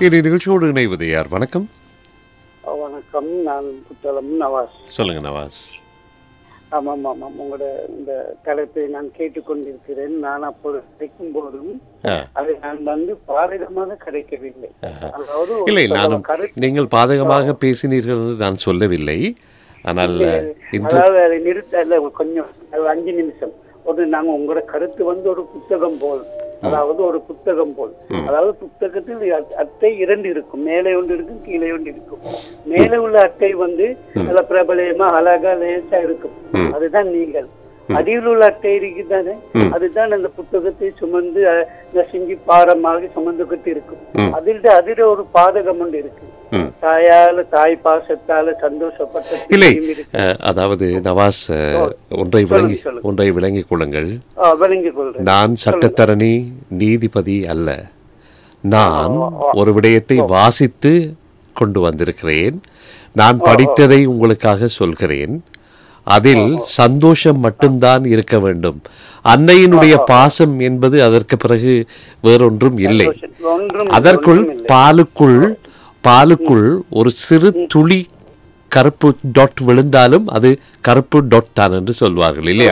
இனி நிகழ்ச்சியோடு இணைவது யார்? வணக்கம். வணக்கம், நான் புத்தளம் நவாஸ். சொல்லுங்க நவாஸ். ஆமாம் ஆமாம், உங்களோட இந்த தலைப்பை நான் கேட்டுக்கொண்டிருக்கிறேன். நான் அப்போது கிடைக்கும் போதும் அதை நான் பாதகமாக கிடைக்கவில்லை. அதாவது இல்லை, நானும் நீங்கள் பாதகமாக பேசினீர்கள் என்று நான் சொல்லவில்லை. ஆனால் அதாவது அதை நிறுத்த கொஞ்சம் 5 நிமிஷம் நாங்க உங்களோட கருத்து ஒரு புத்தகம் போல், அதாவது ஒரு புத்தகம் போல், அதாவது புத்தகத்தில் அட்டை 2 இருக்கும், மேலே ஒன்று இருக்கும், கீழே ஒன்று இருக்கும். மேலே உள்ள அட்டை நல்ல பிரபலமா அழகா லேசா இருக்கும், அதுதான் நீங்கள். அடியில் உள்ள அட்டை இருக்குதானே, அதுதான் அந்த புத்தகத்தை சுமந்து நசுங்கி பாரமாக சுமந்துகிட்டு இருக்கும். அதில் ஒரு பாதகம் ஒன்று இருக்கு. தாய் பாசத்தால சந்தோஷப்பட்ட இல்லை. அதாவது நவாஸ், ஒன்றை விளங்கிக் கொள்ளுங்கள். நான் சட்டத்தரணி, நீதிபதி அல்ல. நான் ஒரு விடயத்தை வாசித்து கொண்டு வந்திருக்கிறேன். நான் படித்ததை உங்களுக்காக சொல்கிறேன். அதில் சந்தோஷம் மட்டும்தான் இருக்க வேண்டும். அன்னையினுடைய பாசம் என்பது அதற்கு பிறகு வேறொன்றும் இல்லை. அதற்குள் பாலுக்குள் ஒரு சிறு துளி கருப்பு டாட் விழுந்தாலும் அது கருப்பு டாட் தான் என்று சொல்வார்கள், இல்லையா?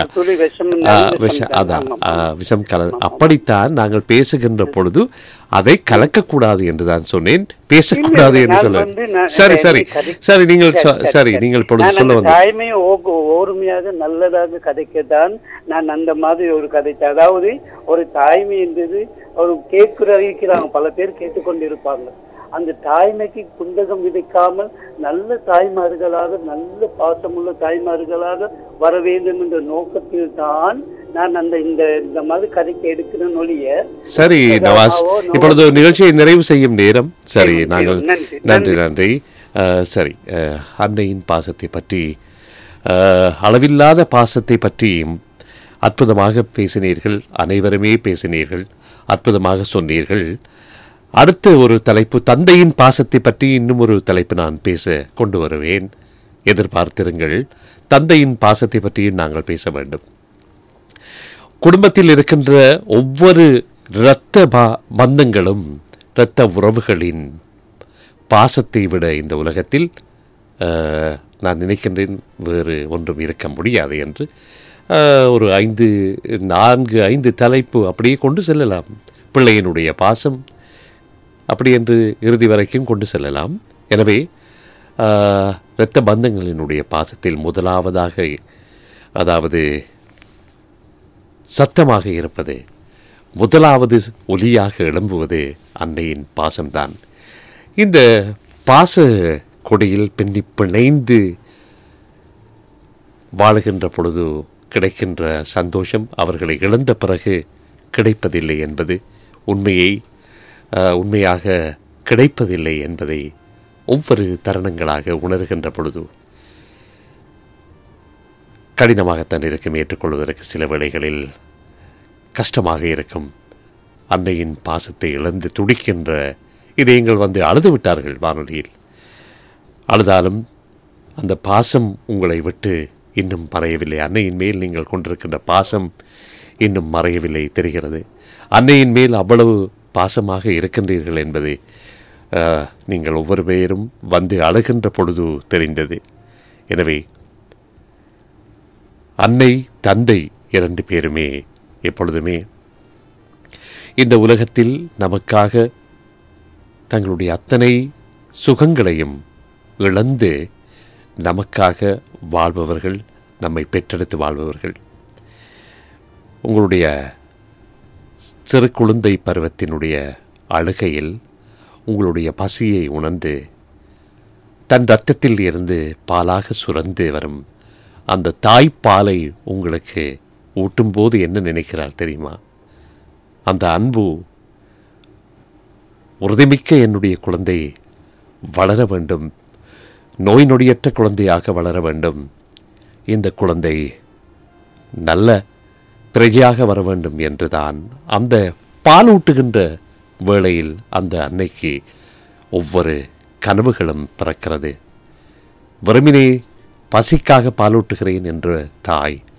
விஷம் கலர். அப்படித்தான் நாங்கள் பேசுகின்ற பொழுது அதை கலக்கக்கூடாது என்று தான் சொன்னேன், பேசக்கூடாது என்று சொல்ல. சரி சரி சரி, நீங்கள் பொழுது சொல்ல வந்து தாய்மையை ஓர்மையாக நல்லதாக கதைக்கத்தான் நான் அந்த மாதிரி ஒரு கதை. அதாவது ஒரு தாய்மை என்பது ஒரு கேட்கிறாங்க, பல பேர் கேட்டுக்கொண்டிருப்பாங்க. அந்த தாய்மைக்கு குந்தகம் விதைக்காமல் நல்ல தாய்மார்களாக, நல்ல பாசமுள்ள தாய்மார்களாக வர வேண்டும் என்ற நோக்கத்தில் தான் நான் இந்த மாதிரி கதைக்கு எடுக்கிறேன் ஒழிய. சரி நவாஸ், இப்பொழுது நிகழ்ச்சியை நிறைவு செய்யும் நேரம். சரி, நாங்கள் நன்றி. சரி, அன்னையின் பாசத்தை பற்றி, அளவில்லாத பாசத்தை பற்றியும் அற்புதமாக பேசினீர்கள். அனைவருமே பேசினீர்கள், அற்புதமாக சொன்னீர்கள். அடுத்த ஒரு தலைப்பு, தந்தையின் பாசத்தை பற்றி இன்னும் ஒரு தலைப்பு நான் பேச கொண்டு வருவேன், எதிர்பார்த்திருங்கள். தந்தையின் பாசத்தை பற்றியும் நாங்கள் பேச வேண்டும். குடும்பத்தில் இருக்கின்ற ஒவ்வொரு இரத்த பந்தங்களும், இரத்த உறவுகளின் பாசத்தை விட இந்த உலகத்தில் நான் நினைக்கின்றேன் வேறு ஒன்றும் இருக்க முடியாது என்று. ஒரு 4-5 தலைப்பு அப்படியே கொண்டு செல்லலாம். பிள்ளையினுடைய பாசம் அப்படி என்று இறுதி வரைக்கும் கொண்டு செல்லலாம். எனவே இரத்த பந்தங்களினுடைய பாசத்தில் முதலாவதாக, அதாவது சத்தமாக இருப்பது, முதலாவது ஒலியாக எழும்புவது அன்னையின் பாசம்தான். இந்த பாச கொடியில் பிணைந்து வாழுகின்ற பொழுது கிடைக்கின்ற சந்தோஷம் அவர்களை இழந்த பிறகு கிடைப்பதில்லை என்பது உண்மையாக கிடைப்பதில்லை என்பதை ஒவ்வொரு தருணங்களாக உணர்கின்ற பொழுது கடினமாகத்தான் இருக்கும், ஏற்றுக்கொள்வதற்கு சில வேளைகளில் கஷ்டமாக இருக்கும். அன்னையின் பாசத்தை இழந்து துடிக்கின்ற இதயங்கள் அழுது விட்டார்கள் வானொலியில். அழுதாலும் அந்த பாசம் உங்களை விட்டு இன்னும் மறையவில்லை. அன்னையின் மேல் நீங்கள் கொண்டிருக்கின்ற பாசம் இன்னும் மறையவில்லை தெரிகிறது. அன்னையின் மேல் அவ்வளவு பாசமாக இருக்கின்றீர்கள் என்பது நீங்கள் ஒவ்வொரு பேரும் அழுகின்ற பொழுது தெரிந்தது. எனவே அன்னை, தந்தை 2 பேருமே எப்பொழுதுமே இந்த உலகத்தில் நமக்காக தங்களுடைய அத்தனை சுகங்களையும் இழந்து நமக்காக வாழ்பவர்கள், நம்மை பெற்றெடுத்து வாழ்பவர்கள். உங்களுடைய சிறு குழந்தை பருவத்தினுடைய அழுகையில் உங்களுடைய பசியை உணர்ந்து தன் இரத்தத்தில் இருந்து பாலாக சுரந்து வரும் அந்த தாய்ப்பாலை உங்களுக்கு ஊட்டும்போது என்ன நினைக்கிறார் தெரியுமா? அந்த அன்பு, உறுதிமிக்க என்னுடைய குழந்தை வளர வேண்டும், நோய் நொடியற்ற குழந்தையாக வளர வேண்டும், இந்த குழந்தை நல்ல பிரஜையாக வர வேண்டும் என்றுதான் அந்த பாலூட்டுகின்ற வேளையில் அந்த அன்னைக்கு ஒவ்வொரு கனவுகளும் பிறக்கிறது. வெறுமினே பசிக்காக பாலூட்டுகிறேன் என்ற தாய்